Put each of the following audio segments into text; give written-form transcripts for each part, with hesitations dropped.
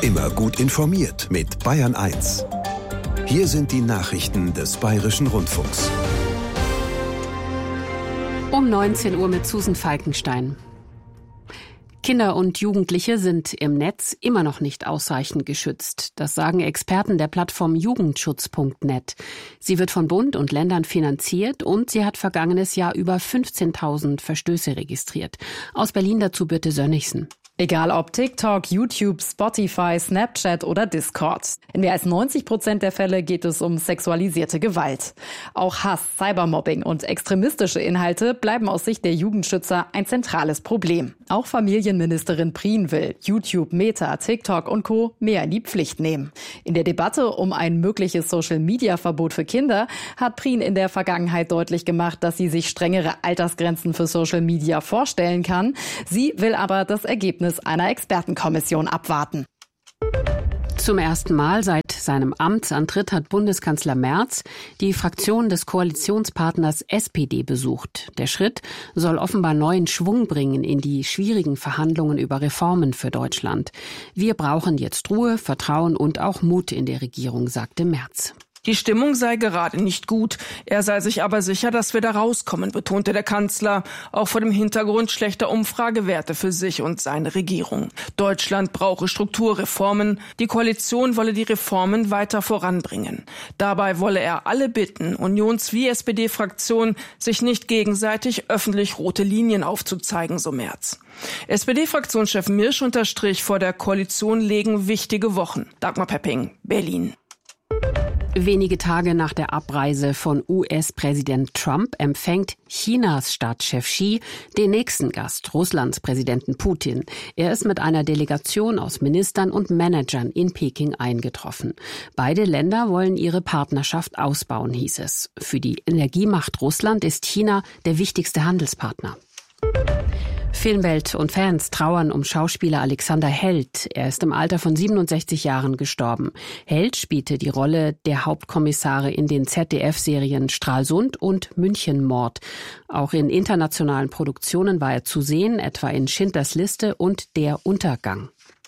Immer gut informiert mit Bayern 1. Hier sind die Nachrichten des Bayerischen Rundfunks. Um 19 Uhr mit Susan Falkenstein. Kinder und Jugendliche sind im Netz immer noch nicht ausreichend geschützt. Das sagen Experten der Plattform Jugendschutz.net. Sie wird von Bund und Ländern finanziert und sie hat vergangenes Jahr über 15.000 Verstöße registriert. Aus Berlin dazu Birte Sönnigsen. Egal ob TikTok, YouTube, Spotify, Snapchat oder Discord. In mehr als 90% der Fälle geht es um sexualisierte Gewalt. Auch Hass, Cybermobbing und extremistische Inhalte bleiben aus Sicht der Jugendschützer ein zentrales Problem. Auch Familienministerin Prien will YouTube, Meta, TikTok und Co. mehr in die Pflicht nehmen. In der Debatte um ein mögliches Social-Media-Verbot für Kinder hat Prien in der Vergangenheit deutlich gemacht, dass sie sich strengere Altersgrenzen für Social Media vorstellen kann. Sie will aber das Ergebnis einer Expertenkommission abwarten. Zum ersten Mal seit seinem Amtsantritt hat Bundeskanzler Merz die Fraktion des Koalitionspartners SPD besucht. Der Schritt soll offenbar neuen Schwung bringen in die schwierigen Verhandlungen über Reformen für Deutschland. Wir brauchen jetzt Ruhe, Vertrauen und auch Mut in der Regierung, sagte Merz. Die Stimmung sei gerade nicht gut. Er sei sich aber sicher, dass wir da rauskommen, betonte der Kanzler, auch vor dem Hintergrund schlechter Umfragewerte für sich und seine Regierung. Deutschland brauche Strukturreformen. Die Koalition wolle die Reformen weiter voranbringen. Dabei wolle er alle bitten, Unions- wie SPD-Fraktion, sich nicht gegenseitig öffentlich rote Linien aufzuzeigen, so Merz. SPD-Fraktionschef Mirsch unterstrich, vor der Koalition liegen wichtige Wochen. Dagmar Pepping, Berlin. Wenige Tage nach der Abreise von US-Präsident Trump empfängt Chinas Staatschef Xi den nächsten Gast, Russlands Präsidenten Putin. Er ist mit einer Delegation aus Ministern und Managern in Peking eingetroffen. Beide Länder wollen ihre Partnerschaft ausbauen, hieß es. Für die Energiemacht Russland ist China der wichtigste Handelspartner. Filmwelt und Fans trauern um Schauspieler Alexander Held. Er ist im Alter von 67 Jahren gestorben. Held spielte die Rolle der Hauptkommissare in den ZDF-Serien Stralsund und Münchenmord. Auch in internationalen Produktionen war er zu sehen, etwa in Schindlers Liste und Der Untergang.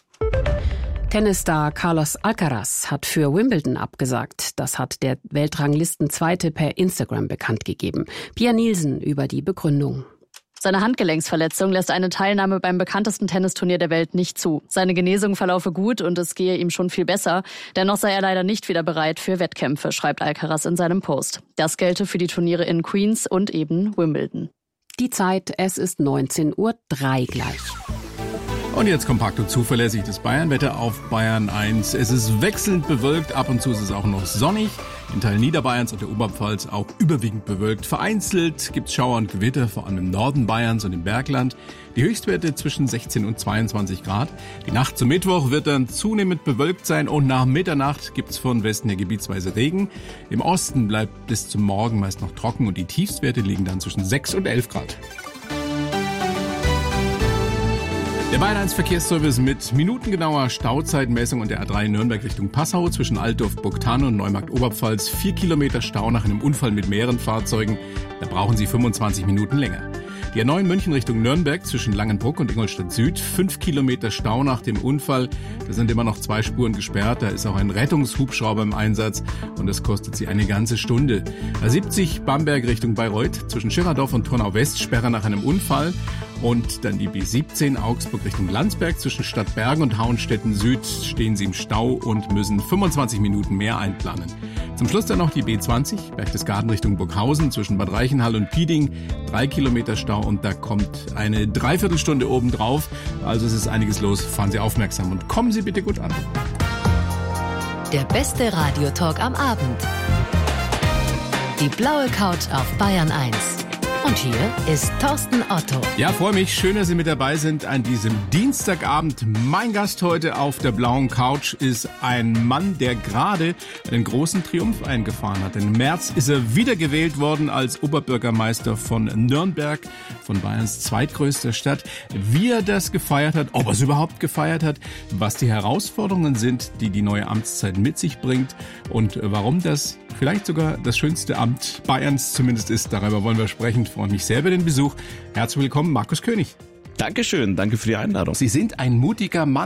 Tennisstar Carlos Alcaraz hat für Wimbledon abgesagt. Das hat der Weltranglistenzweite per Instagram bekannt gegeben. Pia Nielsen über die Begründung. Seine Handgelenksverletzung lässt eine Teilnahme beim bekanntesten Tennisturnier der Welt nicht zu. Seine Genesung verlaufe gut und es gehe ihm schon viel besser. Dennoch sei er leider nicht wieder bereit für Wettkämpfe, schreibt Alcaraz in seinem Post. Das gelte für die Turniere in Queens und eben Wimbledon. Die Zeit, es ist 19:03 Uhr gleich. Und jetzt kompakt und zuverlässig das Bayernwetter auf Bayern 1. Es ist wechselnd bewölkt, ab und zu ist es auch noch sonnig. In Teilen Niederbayerns und der Oberpfalz auch überwiegend bewölkt. Vereinzelt gibt's Schauer und Gewitter, vor allem im Norden Bayerns und im Bergland. Die Höchstwerte zwischen 16 und 22 Grad. Die Nacht zum Mittwoch wird dann zunehmend bewölkt sein und nach Mitternacht gibt's von Westen her gebietsweise Regen. Im Osten bleibt bis zum Morgen meist noch trocken und die Tiefstwerte liegen dann zwischen 6 und 11 Grad. Der Bayern 1 Verkehrsservice mit minutengenauer Stauzeitmessung und der A3 Nürnberg Richtung Passau zwischen Altdorf-Burgthann und Neumarkt-Oberpfalz 4 Kilometer Stau nach einem Unfall mit mehreren Fahrzeugen. Da brauchen Sie 25 Minuten länger. Die A9 München Richtung Nürnberg zwischen Langenbruck und Ingolstadt Süd 5 Kilometer Stau nach dem Unfall. Da sind immer noch 2 Spuren gesperrt. Da ist auch ein Rettungshubschrauber im Einsatz und das kostet Sie eine ganze Stunde. A70 Bamberg Richtung Bayreuth zwischen Schirradorf und Turnau West Sperre nach einem Unfall. Und dann die B17 Augsburg Richtung Landsberg zwischen Stadtbergen und Hauenstetten Süd stehen Sie im Stau und müssen 25 Minuten mehr einplanen. Zum Schluss dann noch die B20 Berchtesgaden Richtung Burghausen zwischen Bad Reichenhall und Pieding 3 Kilometer Stau und da kommt eine Dreiviertelstunde obendrauf. Also es ist einiges los. Fahren Sie aufmerksam und kommen Sie bitte gut an. Der beste Radiotalk am Abend. Die blaue Couch auf Bayern 1. Und hier ist Thorsten Otto. Ja, freue mich. Schön, dass Sie mit dabei sind an diesem Dienstagabend. Mein Gast heute auf der blauen Couch ist ein Mann, der gerade einen großen Triumph eingefahren hat. Im März ist er wiedergewählt worden als Oberbürgermeister von Nürnberg, von Bayerns zweitgrößter Stadt. Wie er das gefeiert hat, ob er es überhaupt gefeiert hat, was die Herausforderungen sind, die die neue Amtszeit mit sich bringt und warum das vielleicht sogar das schönste Amt Bayerns zumindest ist. Darüber wollen wir sprechen. Ich freue mich sehr über den Besuch. Herzlich willkommen, Markus König. Dankeschön, danke für die Einladung. Sie sind ein mutiger Mann.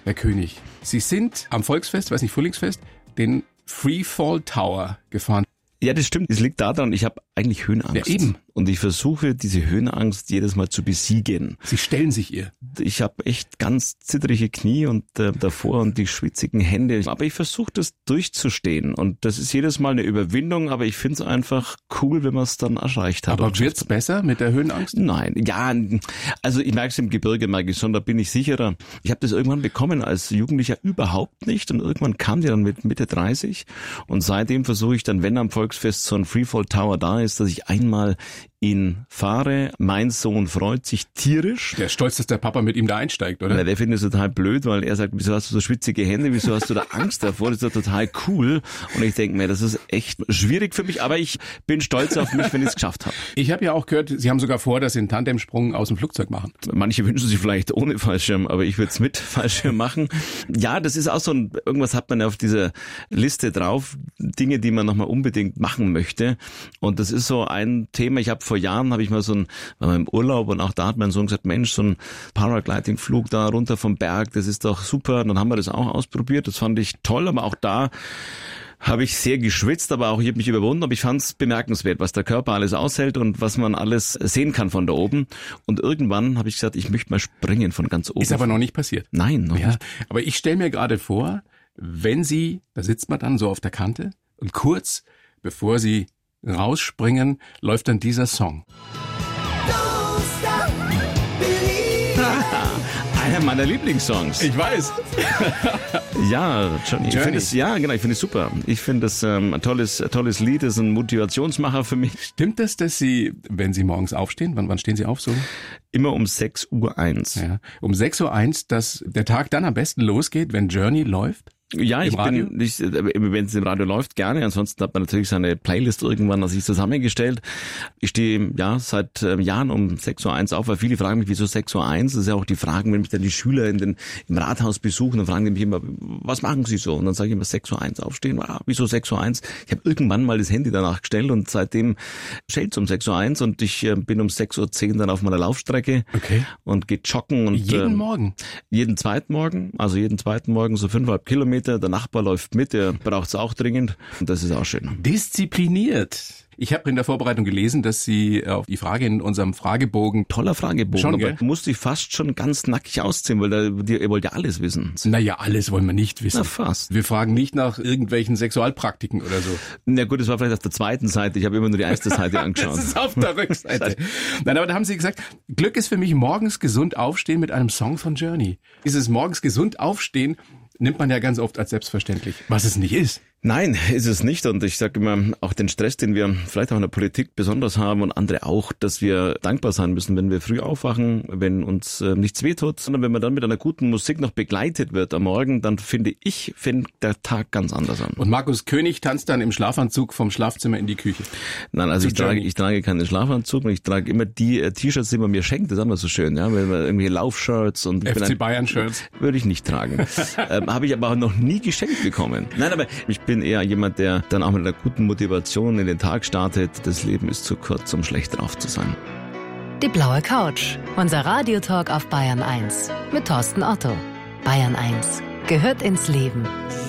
Herr König, Sie sind am Volksfest, weiß nicht, Frühlingsfest, den Freefall Tower gefahren. Ja, das stimmt. Es liegt daran, ich habe eigentlich Höhenangst. Ja, eben. Und ich versuche, diese Höhenangst jedes Mal zu besiegen. Sie stellen sich ihr. Ich habe echt ganz zittrige Knie und davor und die schwitzigen Hände. Aber ich versuche, das durchzustehen. Und das ist jedes Mal eine Überwindung, aber ich finde es einfach cool, wenn man es dann erreicht hat. Aber wird's besser mit der Höhenangst? Nein, ja, also ich merke es im Gebirge, merke ich schon, da bin ich sicherer. Ich habe das irgendwann bekommen als Jugendlicher überhaupt nicht und irgendwann kam die dann mit Mitte 30 und seitdem versuche ich dann, wenn am Volksfest so ein Freefall Tower da ist, dass ich einmal ihn fahre. Mein Sohn freut sich tierisch. Der ist stolz, dass der Papa mit ihm da einsteigt, oder? Na, der findet es total blöd, weil er sagt, wieso hast du so schwitzige Hände, wieso hast du da Angst davor? Das ist doch total cool. Und ich denke mir, das ist echt schwierig für mich, aber ich bin stolz auf mich, wenn ich es geschafft habe. Ich habe ja auch gehört, Sie haben sogar vor, dass Sie einen Tandemsprung aus dem Flugzeug machen. Manche wünschen sich vielleicht ohne Fallschirm, aber ich würde es mit Fallschirm machen. Ja, das ist auch so ein, irgendwas hat man auf dieser Liste drauf, Dinge, die man nochmal unbedingt machen möchte. Und das ist so ein Thema, vor Jahren habe ich mal war im Urlaub und auch da hat mein Sohn gesagt, Mensch, so ein Paragliding-Flug da runter vom Berg, das ist doch super. Und dann haben wir das auch ausprobiert, das fand ich toll, aber auch da habe ich sehr geschwitzt, aber auch ich habe mich überwunden, aber ich fand es bemerkenswert, was der Körper alles aushält und was man alles sehen kann von da oben. Und irgendwann habe ich gesagt, ich möchte mal springen von ganz oben. Ist aber noch nicht passiert. Nein, noch nicht. Aber ich stelle mir gerade vor, wenn Sie, da sitzt man dann so auf der Kante und kurz bevor Sie rausspringen, läuft dann dieser Song. Einer meiner Lieblingssongs. Ich weiß. Ja, Johnny. Ich finde es super. Ich finde es ein tolles Lied, ist ein Motivationsmacher für mich. Stimmt das, dass Sie, wenn Sie morgens aufstehen, wann stehen Sie auf so? Immer um 6:01 Uhr. Ja, um 6:01 Uhr, dass der Tag dann am besten losgeht, wenn Journey läuft? Ja, wenn es im Radio läuft, gerne. Ansonsten hat man natürlich seine Playlist irgendwann sich zusammengestellt. Ich stehe seit Jahren um 6:01 Uhr auf, weil viele fragen mich, wieso 6:01 Uhr? Das ist ja auch die Fragen, wenn mich dann die Schüler im Rathaus besuchen, dann fragen die mich immer, was machen Sie so? Und dann sage ich immer 6:01 Uhr aufstehen. Wieso 6:01 Uhr? Ich habe irgendwann mal das Handy danach gestellt und seitdem schellt es um 6:01 Uhr und ich bin um 6:10 Uhr dann auf meiner Laufstrecke und gehe joggen. Und jeden Morgen? Jeden zweiten Morgen so 5,5 Kilometer. Der Nachbar läuft mit, der braucht es auch dringend und das ist auch schön. Diszipliniert. Ich habe in der Vorbereitung gelesen, dass Sie auf die Frage in unserem Fragebogen... Toller Fragebogen, schon, aber musste ich fast schon ganz nackig ausziehen, weil ihr wollt ja alles wissen. Naja, alles wollen wir nicht wissen. Na, fast. Wir fragen nicht nach irgendwelchen Sexualpraktiken oder so. Na gut, das war vielleicht auf der zweiten Seite. Ich habe immer nur die erste Seite angeschaut. Das ist auf der Rückseite. Nein, aber da haben Sie gesagt, Glück ist für mich morgens gesund aufstehen mit einem Song von Journey. Dieses morgens gesund aufstehen nimmt man ja ganz oft als selbstverständlich, was es nicht ist. Nein, ist es nicht. Und ich sage immer, auch den Stress, den wir vielleicht auch in der Politik besonders haben und andere auch, dass wir dankbar sein müssen, wenn wir früh aufwachen, wenn uns nichts wehtut, sondern wenn man dann mit einer guten Musik noch begleitet wird am Morgen, dann fängt der Tag ganz anders an. Und Markus König tanzt dann im Schlafanzug vom Schlafzimmer in die Küche? Nein, also ich trage keinen Schlafanzug und ich trage immer die T-Shirts, die man mir schenkt. Das ist immer so schön, ja, wenn man irgendwie Laufshirts und FC Bayern Shirts würde ich nicht tragen. Habe ich aber auch noch nie geschenkt bekommen. Nein, aber ich bin eher jemand, der dann auch mit einer guten Motivation in den Tag startet. Das Leben ist zu kurz, um schlecht drauf zu sein. Die blaue Couch, unser Radiotalk auf Bayern 1 mit Thorsten Otto. Bayern 1 gehört ins Leben.